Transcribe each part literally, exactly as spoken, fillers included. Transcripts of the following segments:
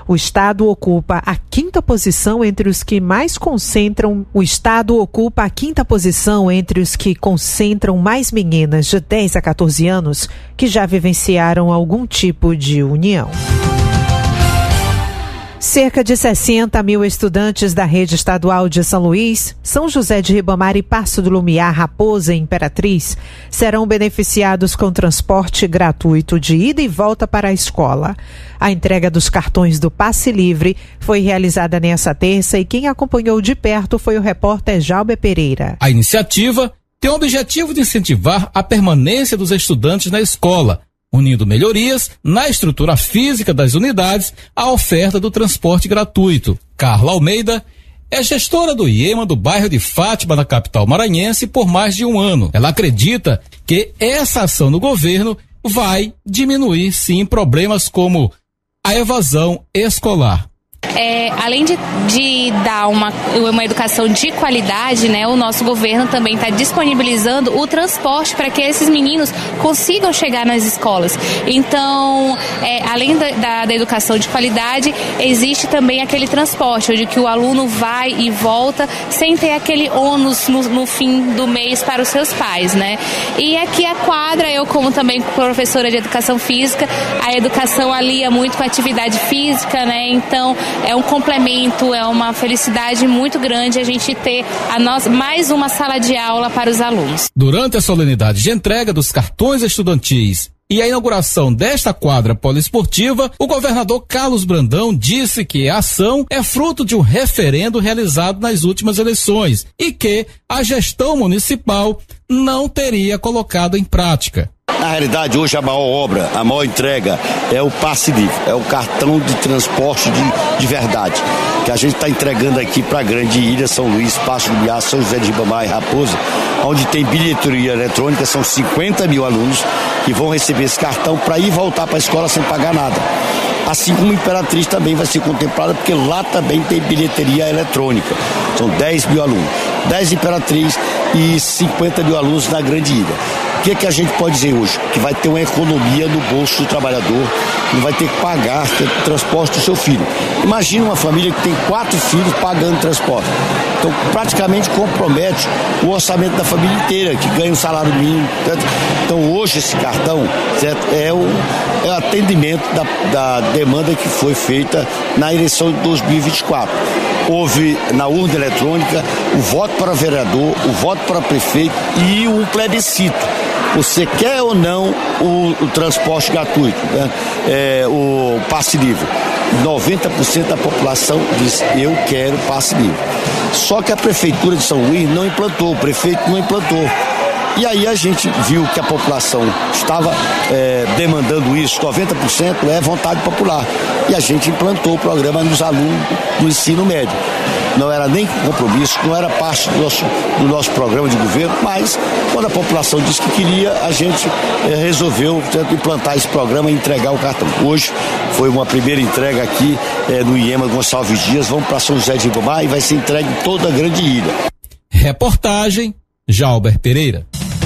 O estado ocupa a quinta posição entre os que mais concentram. O estado ocupa a quinta posição entre os que concentram mais meninas de dez a quatorze anos que já vivenciaram algum tipo de união. Cerca de sessenta mil estudantes da rede estadual de São Luís, São José de Ribamar e Paço do Lumiar, Raposa e Imperatriz serão beneficiados com transporte gratuito de ida e volta para a escola. A entrega dos cartões do Passe Livre foi realizada nesta terça e quem acompanhou de perto foi o repórter Jalber Pereira. A iniciativa tem o objetivo de incentivar a permanência dos estudantes na escola, unindo melhorias na estrutura física das unidades à oferta do transporte gratuito. Carla Almeida é gestora do IEMA do bairro de Fátima, na capital maranhense, por mais de um ano. Ela acredita que essa ação do governo vai diminuir, sim, problemas como a evasão escolar. É, além de, de dar uma, uma educação de qualidade, né, o nosso governo também está disponibilizando o transporte para que esses meninos consigam chegar nas escolas. Então, é, além da, da, da educação de qualidade, existe também aquele transporte, onde que o aluno vai e volta sem ter aquele ônus no, no fim do mês para os seus pais, né? E aqui a quadra, eu como também professora de educação física, a educação alia muito com a atividade física, né? Então, é um complemento, é uma felicidade muito grande a gente ter a nós, mais uma sala de aula para os alunos. Durante a solenidade de entrega dos cartões estudantis e a inauguração desta quadra poliesportiva, o governador Carlos Brandão disse que a ação é fruto de um referendo realizado nas últimas eleições e que a gestão municipal não teria colocado em prática. Na realidade, hoje a maior obra, a maior entrega é o Passe Livre, é o cartão de transporte de, de verdade, que a gente está entregando aqui para a grande ilha, São Luís, Paço do Lumiar, São José de Ribamar e Raposa, onde tem bilheteria eletrônica, são cinquenta mil alunos que vão receber esse cartão para ir e voltar para a escola sem pagar nada. Assim como Imperatriz também vai ser contemplada, porque lá também tem bilheteria eletrônica. São dez mil alunos, dez Imperatriz e cinquenta mil alunos na grande ilha. O que é que a gente pode dizer hoje? Que vai ter uma economia no bolso do trabalhador, não vai ter que pagar o transporte do seu filho. Imagina uma família que tem quatro filhos pagando transporte. Então, praticamente compromete o orçamento da família inteira, que ganha um salário mínimo. Certo? Então, hoje, esse cartão, certo? É o é o atendimento da, da demanda que foi feita na eleição de dois mil e vinte e quatro. Houve na urna eletrônica o voto para vereador, o voto para prefeito e um plebiscito. Você quer ou não o, o transporte gratuito, né? É, o Passe Livre? noventa por cento da população diz: eu quero Passe Livre. Só que a prefeitura de São Luís não implantou, o prefeito não implantou. E aí a gente viu que a população estava é, demandando isso, noventa por cento é vontade popular. E a gente implantou o programa nos alunos do ensino médio. Não era nem compromisso, não era parte do nosso, do nosso programa de governo, mas quando a população disse que queria, a gente é, resolveu portanto, implantar esse programa e entregar o cartão. Hoje foi uma primeira entrega aqui é, no IEMA Gonçalves Dias, vamos para São José de Ribamar e vai ser entregue em toda a grande ilha. Reportagem Jalber Pereira.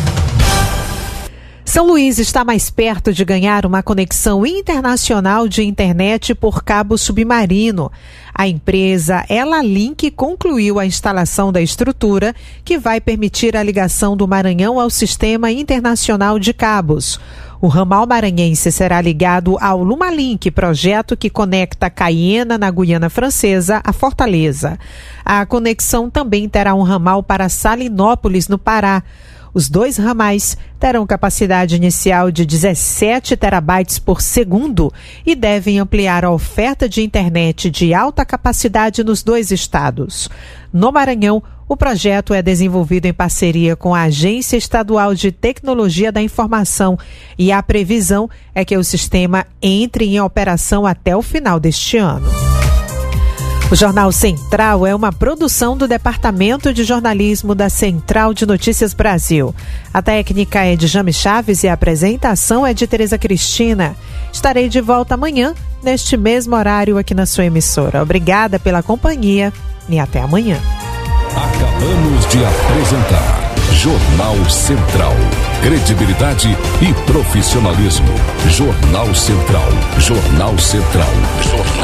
São Luís está mais perto de ganhar uma conexão internacional de internet por cabo submarino. A empresa Elalink concluiu a instalação da estrutura que vai permitir a ligação do Maranhão ao Sistema Internacional de Cabos. O ramal maranhense será ligado ao Lumalink, projeto que conecta Caiena, na Guiana Francesa, a Fortaleza. A conexão também terá um ramal para Salinópolis, no Pará. Os dois ramais terão capacidade inicial de dezessete terabytes por segundo e devem ampliar a oferta de internet de alta capacidade nos dois estados. No Maranhão, o projeto é desenvolvido em parceria com a Agência Estadual de Tecnologia da Informação e a previsão é que o sistema entre em operação até o final deste ano. O Jornal Central é uma produção do Departamento de Jornalismo da Central de Notícias Brasil. A técnica é de Jame Chaves e a apresentação é de Tereza Cristina. Estarei de volta amanhã, neste mesmo horário aqui na sua emissora. Obrigada pela companhia e até amanhã. Acabamos de apresentar Jornal Central. Credibilidade e profissionalismo. Jornal Central. Jornal Central. Jornal